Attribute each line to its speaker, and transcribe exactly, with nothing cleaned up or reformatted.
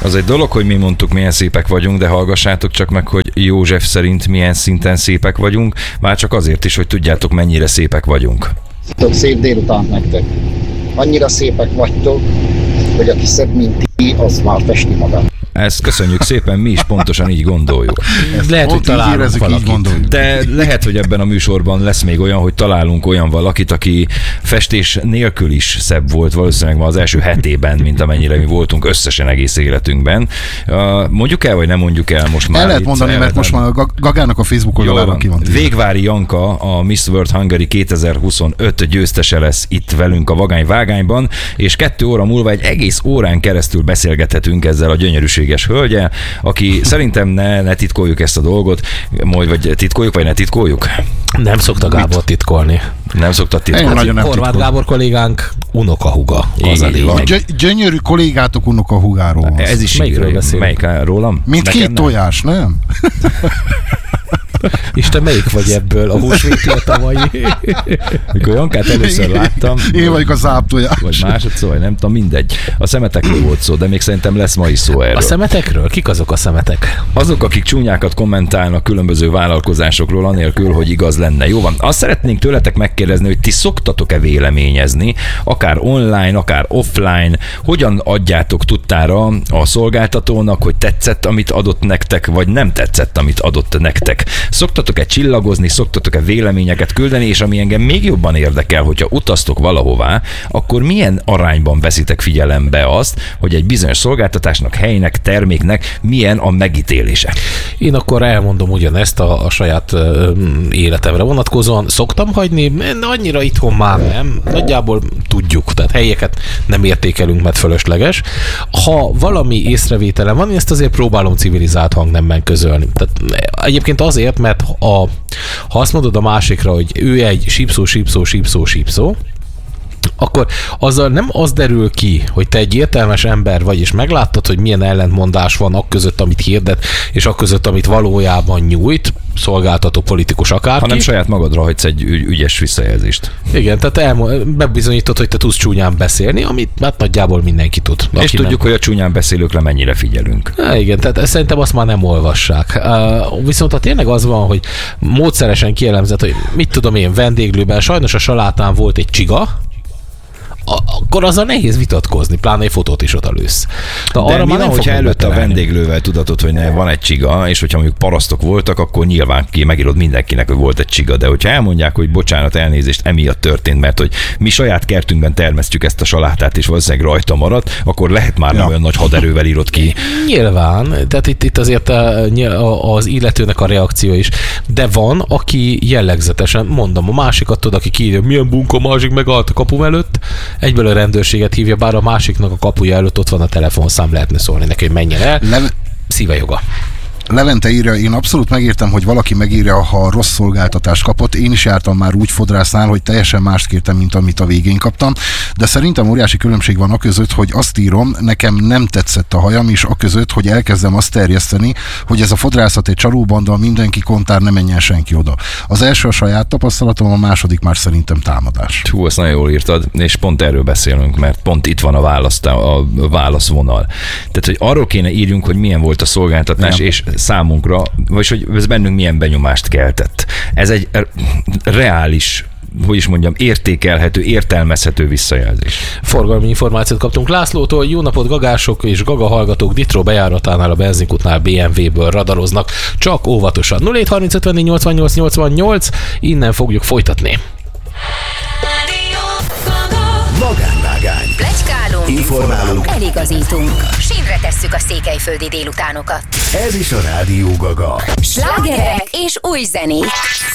Speaker 1: Az egy dolog, hogy mi mondtuk, milyen szépek vagyunk, de hallgassátok csak meg, hogy József szerint milyen szinten szépek vagyunk, már csak azért is, hogy tudjátok, mennyire szépek vagyunk.
Speaker 2: Szép délután nektek. Annyira szépek vagytok, hogy aki szebb, mint ti, az már festi magát.
Speaker 1: Ezt köszönjük szépen, mi is pontosan így gondoljuk.
Speaker 3: Ezt lehet, hogy találunk valakit.
Speaker 1: De lehet, hogy ebben a műsorban lesz még olyan, hogy találunk olyan valakit, aki festés nélkül is szebb volt, valószínűleg ma az első hetében, mint amennyire mi voltunk összesen egész életünkben. Mondjuk el, vagy nem mondjuk el most már?
Speaker 3: El lehet mondani, mert most már a Gagának a Facebook oldalára ki van.
Speaker 1: Végvári Janka, a Miss World Hungary kétezer-huszonöt győztese lesz itt velünk a Vagány Vágányban, és kettő óra múlva egy egész órán keresztül beszélgethetünk ezzel a gyönyörűség hölgye, aki szerintem ne, ne titkoljuk ezt a dolgot, majd vagy titkoljuk, vagy ne titkoljuk?
Speaker 4: Nem szokta Gábor titkolni.
Speaker 1: Nem szokta titkolni.
Speaker 4: Hát, Horváth Gábor kollégánk unokahuga. Az a lényeg.
Speaker 3: Gy- gyönyörű kollégátok unokahugáról.
Speaker 1: Ez is
Speaker 4: melyikről beszélünk?
Speaker 1: Melyik rólam?
Speaker 3: Mint Nekem két nem? tojás, nem?
Speaker 4: Isten, melyik vagy ebből? A húsvéti a tavalyi?
Speaker 1: Mikor Jankát először láttam.
Speaker 3: Én vagyok a záptojás.
Speaker 1: Vagy másodszor, vagy nem tudom, mindegy. A szemetekről volt szó, de még szerintem lesz ma is szó erről.
Speaker 4: A szemetekről? Kik azok a szemetek?
Speaker 1: Azok, akik csúnyákat kommentálnak különböző vállalkozásokról, anélkül, hogy igaz lenne. Jó van, azt szeretnénk tőletek megkérdezni, hogy ti szoktatok-e véleményezni, akár online, akár offline, hogyan adjátok tudtára a szolgáltatónak, hogy tetszett, amit adott nektek, vagy nem tetszett, amit adott nektek. Szoktatok-e csillagozni, szoktatok-e véleményeket küldeni, és ami engem még jobban érdekel, hogyha utaztok valahová, akkor milyen arányban veszitek figyelembe azt, hogy egy bizonyos szolgáltatásnak, helynek, terméknek milyen a megítélése?
Speaker 4: Én akkor elmondom ugyanezt a, a saját uh, életemre vonatkozóan. Szoktam hagyni, annyira itthon már nem. Nagyjából tudjuk, tehát helyeket nem értékelünk, mert fölösleges. Ha valami észrevételem van, én ezt azért próbálom civilizált hangnemben közölni. Tehát egyébként azért, mert a, ha azt mondod a másikra, hogy ő egy sípszó, sípszó, sípszó, sípszó, akkor azzal nem az derül ki, hogy te egy értelmes ember vagy, és megláttad, hogy milyen ellentmondás van akközött, amit hirdet, és akközött, amit valójában nyújt, szolgáltató, politikus, akárki.
Speaker 1: Hanem saját magadra hagysz egy ügy, ügyes visszajelzést.
Speaker 4: Igen, tehát elmo- bebizonyítod, hogy te tudsz csúnyán beszélni, amit hát nagyjából mindenki tud.
Speaker 1: És tudjuk, nem... hogy a csúnyán beszélőkre mennyire figyelünk.
Speaker 4: Há, igen, tehát szerintem azt már nem olvassák. Uh, viszont ha tényleg az van, hogy módszeresen kielemzett, hogy mit tudom én, vendéglőben sajnos a salátán volt egy csiga, akkor azzal nehéz vitatkozni, pláne egy fotót is ott lősz.
Speaker 1: De arra mi már nem, hogyha előtte a vendéglővel tudatod, hogy ne, van egy csiga, és hogyha mondjuk parasztok voltak, akkor nyilván ki megírod mindenkinek, hogy volt egy csiga, de hogyha elmondják, hogy bocsánat, elnézést, emiatt történt, mert hogy mi saját kertünkben termesztjük ezt a salátát, és valószínűleg rajta maradt, akkor lehet már ja. nem olyan nagy haderővel írod ki.
Speaker 4: Nyilván, tehát itt, itt azért az illetőnek a reakció is, de van, aki jellegzetesen, mondom, a másikat tudod, aki kiírja, milyen bunka, másik megállt a kapum előtt, egyből a rendőrséget hívja, bár a másiknak a kapuja előtt ott van a telefonszám, lehetne szólni neki, hogy menjen el. Le- Szíve joga.
Speaker 3: Levente írja, én abszolút megértem, hogy valaki megírja, ha rossz szolgáltatást kapott. Én is jártam már úgy fodrásznál, hogy teljesen mást kértem, mint amit a végén kaptam, de szerintem óriási különbség van aközött, hogy azt írom, nekem nem tetszett a hajam, és aközött, hogy elkezdem azt terjeszteni, hogy ez a fodrászat egy csalóbanda, mindenki kontár, ne menjen senki oda. Az első a saját tapasztalatom, a második már szerintem támadás.
Speaker 1: Hú, ezt nagyon jól írtad, és pont erről beszélünk, mert pont itt van a, választ, a válaszvonal. Tehát, hogy arról kéne írjunk, hogy milyen volt a szolgáltatás, ja. és számunkra, vagy hogy ez bennünk milyen benyomást keltett. Ez egy reális, hogy is mondjam, értékelhető, értelmezhető visszajelzés.
Speaker 4: Forgalmi információt kaptunk Lászlótól, jó napot gagások és gaga hallgatók, Ditro bejáratánál a benzinkútnál bé em vé-ből radaroznak, csak óvatosan. nulla hét harminc ötvennégy nyolcvannyolc nyolcvannyolc, innen fogjuk folytatni.
Speaker 5: Magánvágány. Pletykálunk,
Speaker 6: informálunk,
Speaker 5: eligazítunk. Sínre tesszük a székelyföldi délutánokat.
Speaker 6: Ez is a Rádió Gaga.
Speaker 5: Slágerek és új zenék.